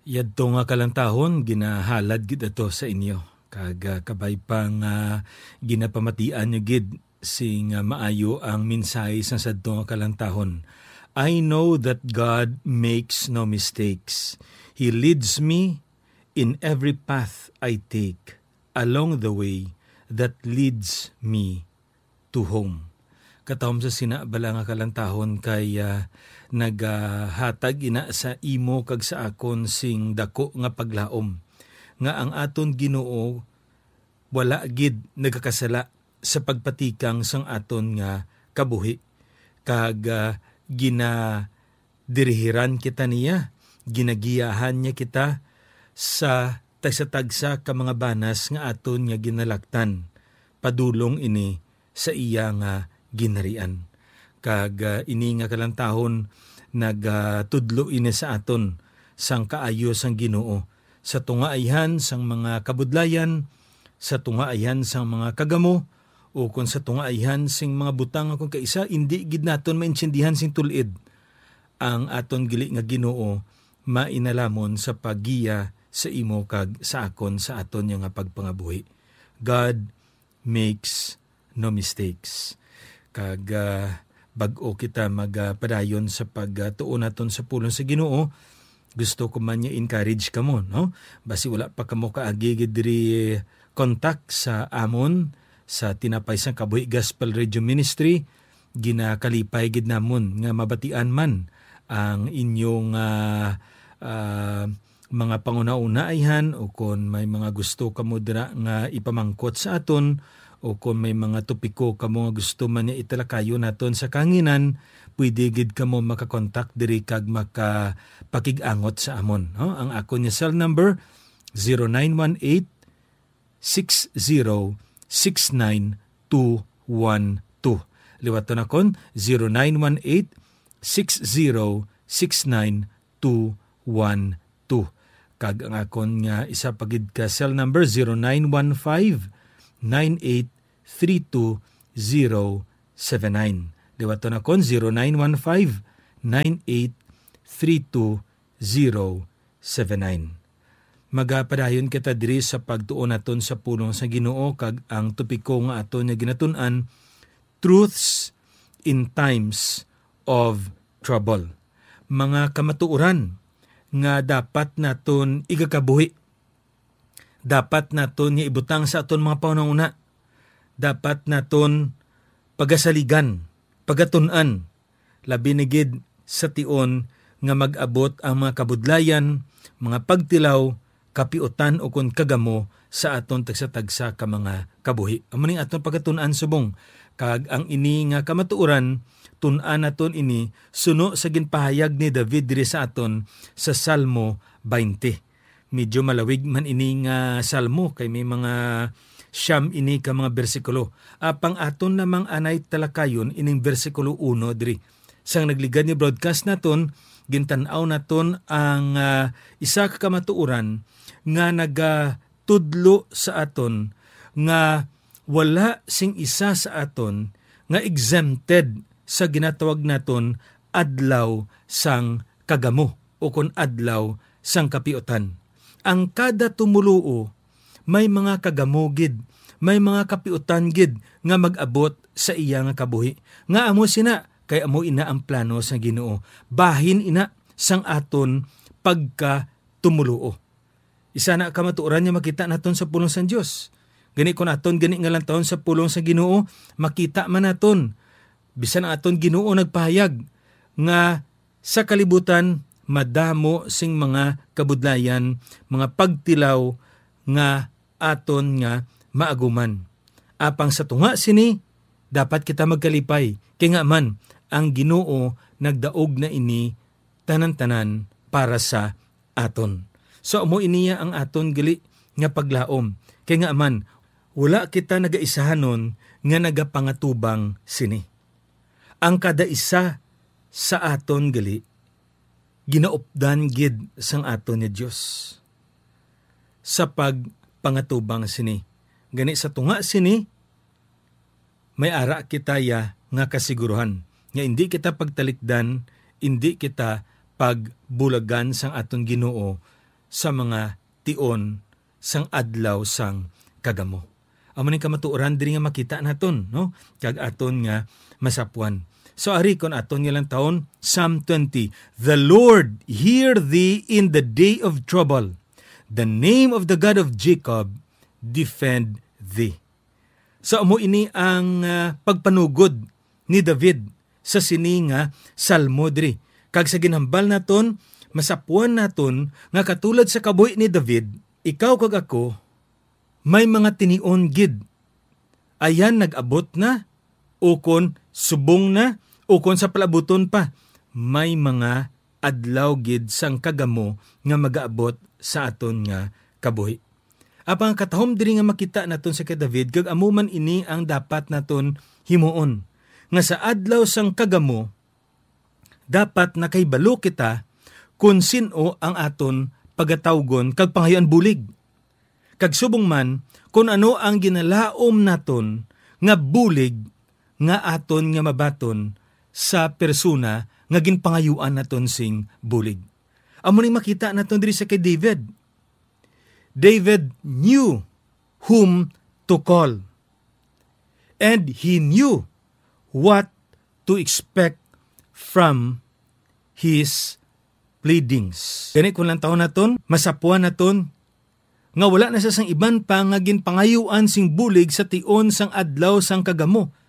Yadto nga kalantahon, ginahalad gid ato sa inyo. Kag kabay pang ginapamatian nyo gid sing maayo ang mensahe sa sadto nga kalantahon. I know that God makes no mistakes. He leads me in every path I take along the way that leads me to home. Katawom sa sinabala nga kalantahon kay naghatag ina sa imo kag sa akon sing dako nga paglaom. Nga ang aton Ginoo wala gid nagakasala sa pagpatikang sang aton nga kabuhi. Kag ginadirihiran kita niya, ginagiyahan niya kita sa tagsa-tagsa ka mga banas nga aton nga ginalaktan. Padulong ini sa iya nga ginarian. Kag ini nga kalantahon nagtudlo ini sa aton sang kaayo sang Ginoo sa tungaayhan sang mga kabudlayan, sa tungaayhan sang mga kagamo, o kung sa tungaayhan sing mga butang akong kaisa, hindi gid naton maintindihan sing tulid ang aton gili nga Ginoo mainalamon sa paggiya sa imo kag sa akon sa aton nga pagpangabuhi. God makes no mistakes. Kag bag-o kita magpadayon sa pagtuon naton sa pulong sa Ginoo, gusto ko man niya encourage kamo, no? Basi wala pa kamo kaagi diri contact sa amon sa Tinapay sang Kabuhi Gospel Radio Ministry, ginakalipay gid namon nga mabatian man ang inyong mga pangunaunaihan, o kung may mga gusto kamo dira nga ipamangkot sa aton, o kung may mga topiko kamo nga gusto man niya italakayo naton sa kanginan, pwede gid kamo makakontak diri kag makapakig-angot sa amon. No? Ang ako niya cell number 0918-6069-212. Liwaton akon 0918-6069-212. Kag ang akon nga isa pagid ka cell number 0915-9832-079. Liwaton akon 0915-9832-079. Magapadayon kita diri sa pagtuon naton sa pulong sa Ginoo, kag ang topiko nga aton nga ginatun-an, truths in times of trouble. Mga kamatuoran nga dapat naton igakabuhi. Dapat naton nga ibutang sa aton mga pangunahuna. Dapat naton pagasaligan, pagatun-an, labi na gid sa tion nga mag-abot ang mga kabudlayan, mga pagtilaw, kapiutan o kun kagamo sa aton tagsa-tagsa ka mga kabuhi. Amo ning aton pagatun-an subong. Kag ang ini nga kamatuoran, tun-an naton ini suno sa ginpahayag ni David diri sa aton sa Salmo 20. Medyo malawig man ini nga salmo kay may mga siyam ini ka mga bersikulo. Apang aton namang anay talakayon ining bersikulo 1 diri. Sang nagligad ni broadcast naton, gintan-aw naton ang isa ka kamatuoran nga nagatudlo sa aton nga wala sing isa sa aton nga exempted sa ginatawag naton adlaw sang kagamo o kun adlaw sang kapiutan. Ang kada tumuluo may mga kagamo gid, may mga kapiutan gid nga mag-abot sa iya nga kabuhi. Nga amo sina kay amo ina ang plano sa Ginoo. Bahin ina sang aton pagka tumuluo. Isa na kamatuoran niya makita naton sa pulong sa Dios. Gani ko naton gani nga lang taon sa pulong sa Ginoo, makita man naton bisan ang aton Ginoo nagpahayag nga sa kalibutan madamo sing mga kabudlayan, mga pagtilaw nga aton nga maaguman. Apang sa tunga sini dapat kita magkalipay kay nga man ang Ginoo nagdaog na ini tanan-tanan para sa aton. So amo iniya ang aton gali nga paglaom. Kay nga man wala kita nagaisahanon nga nagapangatubang sini. Ang kada isa sa aton gali ginaupdan gid sang aton ni Dios sa pagpangatubang sini. Gani sa tunga sini may ara kitaya nga kasiguruhan nga hindi kita pagtalikdan, hindi kita pagbulagan sang aton Ginoo sa mga tion sang adlaw sang kagamo. Amo ning kamatuoran diri nga makita naton, no? Kag aton nga masapuan. So ari kon aton nga lang taon, Psalm 20. The Lord hear thee in the day of trouble. The name of the God of Jacob defend thee. So amo ini ang pagpanugod ni David sa sini nga salmo diri. Kag sa ginhambal naton, masapuan naton nga katulad sa kabuhi ni David, ikaw kag ako may mga tinion gid. Ayan nag-abot na, ukon subong na, ukon sa palabuton pa. May mga adlaw gid sang kagamo nga mag-aabot sa aton nga kabuhi. Apang katahom diri nga makita naton sa kay David, kag amuman ini ang dapat naton himuon. Nga sa adlaw sang kagamo, dapat nakaibalo kita kung sino ang aton pagatawgon kag pangayoan bulig. Kag subong man, kung ano ang ginalaom naton nga bulig nga aton nga mabaton sa persona nga ginpangayuan naton sing bulig. Amo ni makita naton diri sa kay David. David knew whom to call. And he knew what to expect from his pleadings. Gani kung lang taon naton, masapuan naton, nga wala na sa sang iban pa nga ginpangayuan sing bulig sa tion sang adlaw sang kagamo.